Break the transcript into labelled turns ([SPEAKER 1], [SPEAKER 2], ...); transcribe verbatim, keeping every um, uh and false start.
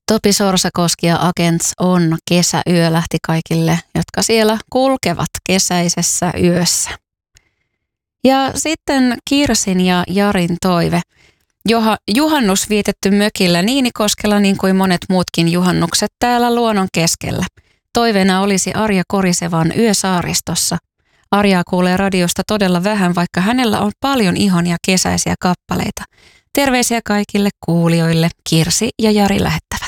[SPEAKER 1] Topi Sorsakoski ja Agents on kesäyö lähti kaikille, jotka siellä kulkevat kesäisessä yössä. Ja sitten Kirsin ja Jarin toive. Joha, juhannus vietetty mökillä Niinikoskella niin kuin monet muutkin juhannukset täällä luonnon keskellä. Toiveena olisi Arja Korisevan Yö saaristossa. Arjaa kuulee radiosta todella vähän, vaikka hänellä on paljon ihonia kesäisiä kappaleita. Terveisiä kaikille kuulijoille, Kirsi ja Jari lähettävät.